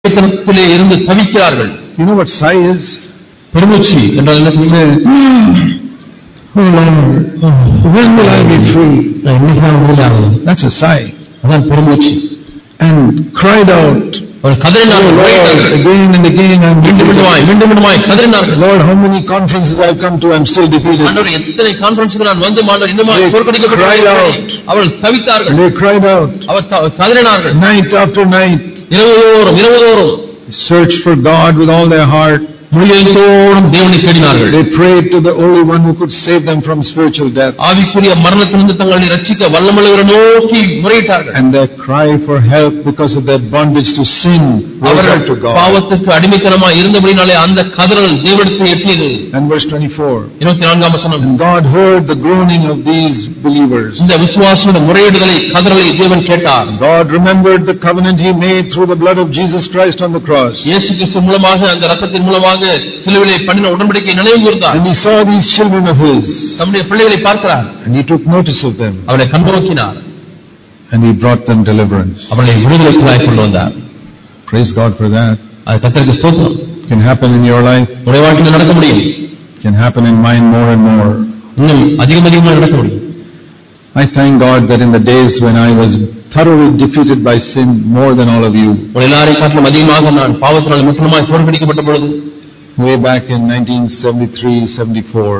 அடிமைத்தனத்திலே இருந்து தவிக்கிறார்கள். You know what sigh is? பெருமூச்சு என்றால் என்ன? Oh Lord, when will I be free? That's a sigh. அதான் பெருமூச்சு. And cried out, again and again, மீண்டுமாய் கதறினார்கள். Lord, how many conferences I've come to, I'm still defeated. ஆண்டவரே, எத்தனை கான்ஃபரன்ஸ்க்கு நான் வந்து மாண்டவர் இன்னுமாய் தோற்கடிக்கப்பட்டு அவர்கள் தவித்தார்கள். They cried out, our கதறினார்கள். night after night, இரவுதோறும் searched for God with all their heart. முழுவதும் தேவனை தேடினார்கள். They prayed to the only one who could save them from spiritual death. ஆவிக்குரிய மரணத்திலிருந்து தங்களை ரட்சிக்க வல்லமையுள்ளவரை நோக்கி முறையிட்டார்கள். And their cry for help because of their bondage to sin rose up to God. பாவத்துக்கு அடிமைத்தனமாய் இருந்தபடினாலே அந்த கதறல் தேவனிடத்தை எட்டியது. And verse 24. 24ஆம் வசனம். And God heard the groaning of these believers. இந்த விசுவாசிகளுடைய முறையீடுகளை கதறலை தேவன் கேட்டார். God remembered the covenant he made through the blood of Jesus Christ on the cross. இயேசு கிறிஸ்து மூலமாக அந்த இரத்தத்தின் மூலமாக சிலுவையிலே பண்ணின உடன்படிக்கையை நினைவு கூர்ந்தார். And he saw these children of his. தம்முடைய பிள்ளைகளை பார்க்கிறார். And he took notice of them. அவரை கண்ணோக்கினார். And he brought them deliverance. அவர்களை விடுதலைக்குள்ளாய் கொண்டு வந்தார். Praise God for that. அது கர்த்தருக்கு ஸ்தோத்திரம். Can happen in your life. உங்களுடைய வாழ்க்கையில் நடக்க முடியும். Can happen in mine more and more. இன்னும் அதிகமாக நடக்க முடியும். I thank God that in the days when I was thoroughly defeated by sin more than all of you. எல்லாரை காட்டிலும் அதிகமாக நான் பாவத்தினால் முற்றிலுமாய் தோற்கடிக்கப்பட்ட பொழுது, way back in 1973-74,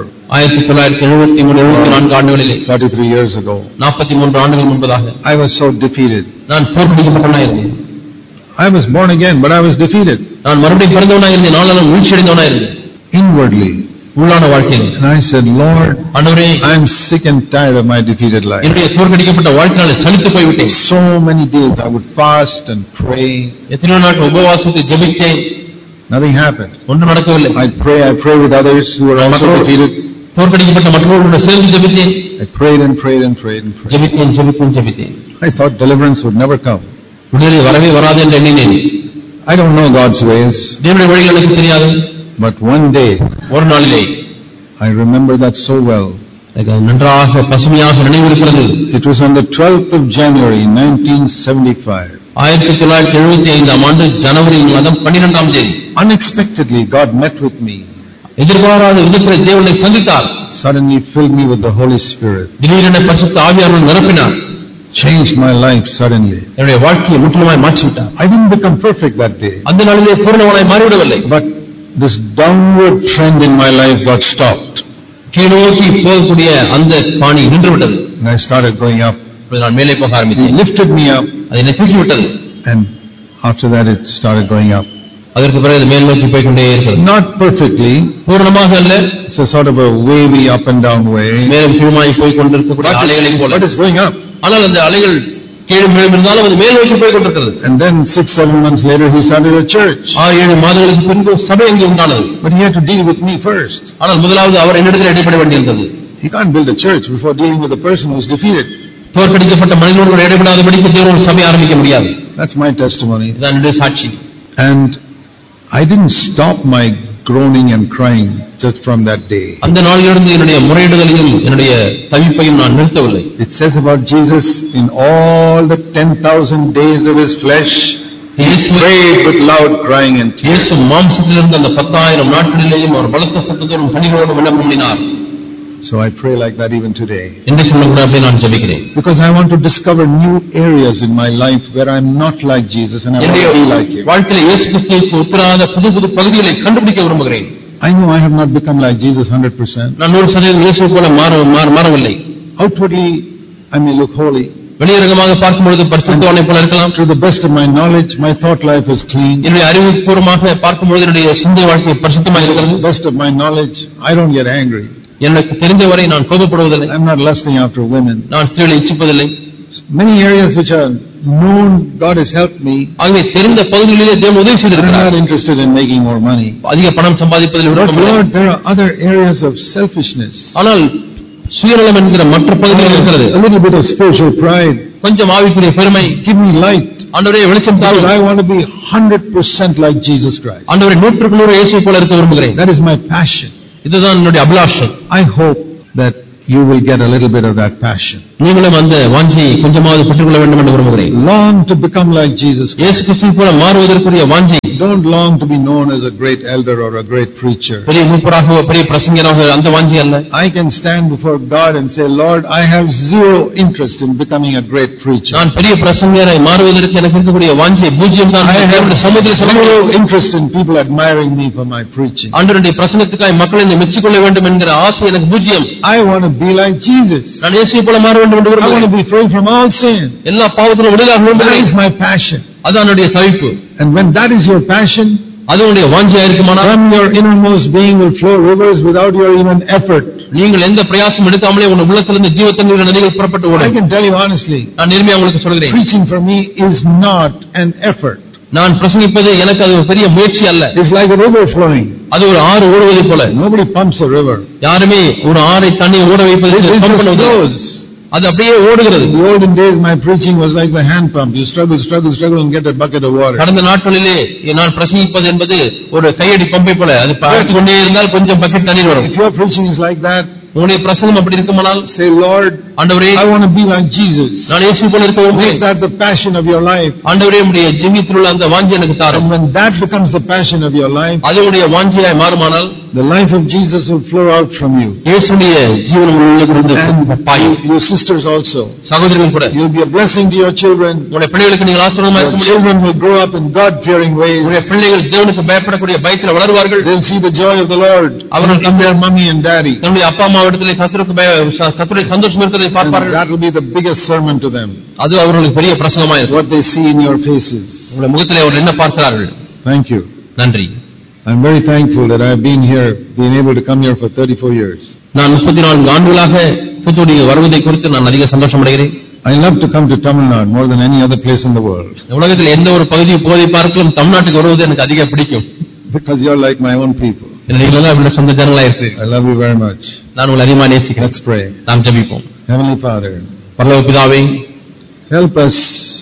1973-74 ஆண்டுகளிலே, 33 years ago, 43 ஆண்டுகள் முன்பதாக, I was so defeated. நான் தோற்கடிக்கப்பட்டவனாய் இருந்தேன். I was born again, but I was defeated. நான் மறுபடியும் பிறந்தவனாய் இருந்தேன். நான் வீழ்ச்சியடைந்தவனாய் இருந்தேன். Inwardly. உள்ளான வாழ்க்கையில். And I said, Lord, ஆண்டவரே, I am sick and tired of my defeated life. என்னுடைய தோற்கடிக்கப்பட்ட வாழ்க்கையால் சலித்து போய் விட்டேன். So many days I would fast and pray. எத்தனை நாட்கள் உபவாசித்து ஜெபித்தேன். Nothing happened. ஒன்றும் நடக்கவில்லை. I pray with others who were also defeated. தோற்கடிக்கப்பட்ட மற்றவர்களோடு சேர்ந்து ஜெபித்தேன். I prayed and prayed and prayed and prayed. ஜெபித்தேன். I thought deliverance would never come. விடுதலை வரவே வராது என்று எண்ணினேன். I don't know God's ways. தேவனுடைய வழிகள் எனக்கு தெரியாது. But one day, ஒரு நாளிலே, I remember that so well. நன்றாக பசுமையாக நினைவிருக்கிறது. It was on the 12th of January 1975. 1975ஆம் ஆண்டு ஜனவரி மாதம் 12ஆம் தேதி, unexpectedly God met with me. எதிர்பாராத விதத்தில் தேவனை சந்தித்தார். Suddenly filled me with the Holy Spirit. திடீரென பரிசுத்த ஆவியானவர் நிரப்பினார். Changed my life suddenly. என்னுடைய வாழ்க்கையை முற்றிலுமாய் மாற்றிவிட்டார். I didn't become perfect that day. அந்த நாளிலே பூரணமாய் மாறிவிடவில்லை. But this downward trend in my life got stopped. கீழோக்கி போகக்கூடிய அந்த பாணி நின்றுவிட்டது. And I started going up. நான் மேலே போக ஆரம்பித்தேன். He lifted me up. அது என்னை தூக்கி விட்டது. And after that it started going up. அதற்கு பிறகு மேல் நோக்கி போய் கொண்டே இருக்கிறது. Not perfectly. பூரணமாக அல்ல. It's a sort of a wavy up and down way. மேலும் கீழுமாய் போய் கொண்டிருக்கக்கூடிய அலைகளை போல. But it's going up. ஆனால் அந்த அலைகள் கீழும் மேலும் இருந்தாலும் அது மேல் நோக்கி போய் கொண்டிருக்கிறது. And then 6-7 months later he started a church. 6-7 மாதங்களுக்கு பின்பு சபை அங்கே உண்டானது. But he had to deal with me first. ஆனால் முதலாவது அவர் என்னிடத்தில் இடைப்பட வேண்டியிருந்தது. He can't build a church before dealing with the person who is defeated. தோற்கடிக்கப்பட்ட மனிதனோடு இடைப்படாதபடிக்கு தேவன் ஒரு சபை ஆரம்பிக்க முடியாது. That's my testimony. இதுதான் என்னுடைய சாட்சி. And I didn't stop my groaning and crying just from that day. அந்த நாளிலிருந்து என்னுடைய முறையீடுகளையும் என்னுடைய தவிப்பையும் நான் நிறுத்தவில்லை. It says about Jesus, in all the 10,000 days of his flesh, he prayed with loud crying and tears. இயேசு மாம்சத்திலிருந்து அந்த 10,000 நாட்களிலேயும் அவர் பலத்த சத்தத்தோடும் கண்ணீரோடும் விண்ணப்பம் பண்ணினார். So I pray like that even today. இன்றைக்கும் கூட அப்படியே நான் ஜெபிக்கிறேன். Because I want to discover new areas in my life where I am not like Jesus and I want to be like him. வாழ்க்கையில் இயேசு கிறிஸ்துவுக்கு ஒத்திராத புது பகுதிகளை கண்டுபிடிக்க விரும்புகிறேன். I know I have not become like Jesus 100%. நான் 100% இயேசுவை போல மாறவில்லை. Outwardly I may look holy. வெளியரங்கமாக பார்க்கும் பொழுது பரிசுத்தவானை போல இருக்கலாம். To the best of my knowledge, my thought life is clean. என்னுடைய அறிவுபூர்வமாக பார்க்கும் பொழுது என்னுடைய சிந்தை வாழ்க்கை பரிசுத்தமாக இருக்கிறது. To the best of my knowledge, I don't get angry. எனக்கு தெரிந்தவரை நான் கோபப்படுவதில்லை. I'm not lusting after women. நான் ஸ்திரீகளை இச்சிப்பதில்லை. Many areas which are known, God has helped me. ஆகவே தெரிந்த பகுதிகளிலே தேவன் உதவி செய்திருக்கிறார். I'm not interested in making more money. அதிக பணம் சம்பாதிப்பதில் விருப்பமில்லை. Lord, there are other areas of selfishness. ஆனால் சுயநலம் என்கிற மற்ற பகுதிகள் இருக்கிறது. A little bit of spiritual pride. கொஞ்சம் ஆவிக்குரிய பெருமை. Give me light. ஆண்டவரே வெளிச்சம் தாரும். I want to be 100% like Jesus Christ. ஆண்டவரே 100% இயேசுவை போல இருக்க விரும்புகிறேன். That is my passion. இதுதான் என்னுடைய அபிலாஷை. I hope that you will get a little bit of that passion. நீங்களும் அந்த வாஞ்சையை கொஞ்சமாவது பெற்றுக்கொள்ள வேண்டும் என்று விரும்புகிறேன். Long to become like Jesus. இயேசு கிறிஸ்துவை போல மாறுவதற்குரிய வாஞ்சை. Don't long to be known as a great elder or a great preacher. பெரிய மூப்பராக பெரிய பிரசங்கியராக அந்த வாஞ்சை அல்ல. I can stand before God and say, Lord, I have zero interest in becoming a great preacher. நான் பெரிய பிரசங்கியராய் மாறுவதற்கு எனக்கு இருக்கக்கூடிய வாஞ்சை பூஜ்யம் தான். I have zero interest in people admiring me for my preaching. ஆண்டவருடைய பிரசங்கத்துக்காக மக்கள் என்னை மெச்சிக்கொள்ள வேண்டும் என்கிற ஆசை எனக்கு பூஜ்யம். I want to be like Jesus. நான் இயேசுவை போல மாற வேண்டும் என்று விரும்புகிறேன். I want to be free from all sin. எல்லா பாவத்திலும் விடுதலையாக விரும்புகிறேன். That is my passion. அது என்னுடைய தவிப்பு. And when that is your passion, அது உங்களுடைய வாஞ்சையா இருக்குமானால் from your innermost being will flow rivers without your even effort. நீங்கள் எந்த பிரயாசம் எடுக்காமலே உங்கள் உள்ளத்திலிருந்து ஜீவ தண்ணீர் நதிகள் புறப்பட்டு ஓடும். I can tell you honestly, நான் நேர்மையாக உங்களுக்கு சொல்கிறேன், preaching for me is not an effort. நான் பிரசங்கிப்பது எனக்கு அது ஒரு பெரிய முயற்சி அல்ல. It's like a river flowing. அது ஒரு ஆறு ஓடுவதை போல. Nobody pumps a river. யாருமே ஒரு ஆறை தண்ணீர் ஓட வைப்பதற்கு பம்ப் பண்ணுவது. அது அப்படியே ஓடுகிறது. In the olden days my preaching was like the hand pump. You struggle and get a bucket of water. கடந்த நாட்களிலே நான் பிரசங்கிப்பது என்பது ஒரு கையடி பம்பை போல. அது பார்த்து கொண்டே இருந்தால் கொஞ்சம் பக்கெட் தண்ணீர் வரும். If your preaching is like that, உங்களுடைய பிரசங்கம் அப்படி இருக்குமானால், say, Lord, ஆண்டவரே, I want to be like Jesus. நான் இயேசுவை போல இருக்க விரும்புகிறேன். Make that the passion of your life. ஆண்டவரே, உம்முடைய ஜீவியத்தில் உள்ள அந்த வாஞ்சை எனக்கு தாரும். And when that becomes the passion of your life, அது உடைய வாஞ்சையாய் மாறுமானால், the life of Jesus will flow out from you. இயேசுவுடைய ஜீவன் உள்ளிருந்து பாயும். Your sisters also. சகோதரிகள் கூட. You'll be a blessing to your children. உங்களுடைய பிள்ளைகளுக்கு நீங்கள் ஆசீர்வாதமாக இருக்க முடியும். Children will grow up in God-fearing ways. உங்களுடைய பிள்ளைகள் தேவனுக்கு பயப்படக்கூடிய பயத்தில் வளருவார்கள். They'll see the joy of the Lord. அவர்கள் in their mommy and daddy. தன்னுடைய அப்பா அம்மாவிடத்திலே கர்த்தருடைய சந்தோஷம் இருக்கிறதை பார்ப்பார்கள். That will be the biggest sermon to them. அது அவர்களுக்கு பெரிய பிரசங்கமாக இருக்கும். What they see in your faces. உங்களுடைய முகத்திலே அவர்கள் என்ன பார்க்கிறார்கள். Thank you. நன்றி. I'm very thankful that I've been able to come here for 34 years. நான் 34 ஆண்டுகளாக தூத்துக்குடி வருவதை குறித்து நான் அதிக சந்தோஷம் அடைகிறேன். I love to come to Tamil Nadu more than any other place in the world. உலகத்தில் எந்த ஒரு பகுதியை போதை பார்க்கலாம் தமிழ்நாட்டுக்கு வருவது எனக்கு அதிக பிடிக்கும். Because you're like my own people. நீங்களெல்லாம் என்னோட சொந்த ஜனங்களா இருக்கு. I love you very much. நான் உங்களை அதிகமாக நேசிக்கிறேன். Let's pray. நாம் ஜெபிப்போம். Heavenly Father, பரலோக பிதாவே, help us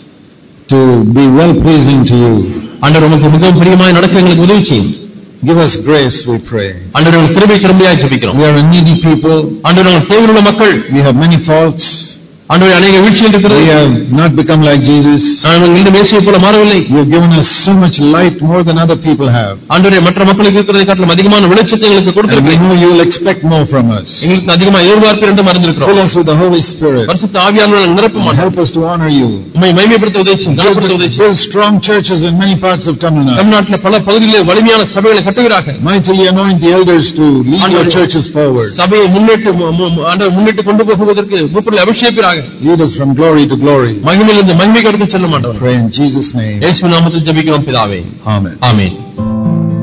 to be well pleasing to you. ஆண்டவர் உமக்கு மிகவும் பிரியமாய் நடக்க எங்களுக்கு உதவி செய்யும். Give us grace, we pray. ஆண்டவர் உங்கள் கிருபையாய் ஜெபிக்கிறோம். We are a needy people. ஆண்டவர் உங்கள் தேவையுள்ள மக்கள். We have many faults. ஆண்டவரே, அநேக வீழ்ச்சிகள் இருக்கிறது. We have not become like Jesus. நாங்கள் இன்னும் இயேசுவை போல மாறவில்லை. You have given us so much light more than other people have. ஆண்டவரே, மற்ற மக்களுக்கு இருக்கிறதை காட்டிலும் அதிகமான வெளிச்சத்தை எங்களுக்கு கொடுத்திருக்கிறீர். We know you will expect more from us. எங்களுக்கு அதிகமாக எதிர்பார்ப்பீர் என்று அறிந்திருக்கிறோம். Fill us with the Holy Spirit. பரிசுத்த ஆவியானவரால் நிரப்பும். Help us to honor you. உம்மை மகிமைப்படுத்த உதவி செய்யும். கனப்படுத்த உதவி செய்யும். Build strong churches in many parts of Tamil Nadu. தமிழ்நாட்டில் பல பகுதிகளிலே வலிமையான சபைகளை கட்டுகிறார்கள். Mightily anoint the elders to lead your churches forward. சபையை முன்னிட்டு கொண்டு போவதற்கு மூப்பர்களை அபிஷேகிக்கிறார்கள். Lead us from glory to glory. மகிமையிலிருந்து மகிமைக்கு எடுத்துச் செல்லும் ஆண்டவரே. Pray in Jesus' name. இயேசுவின் நாமத்தில் ஜெபிக்கிறோம் பிதாவே. Amen. ஆமென்.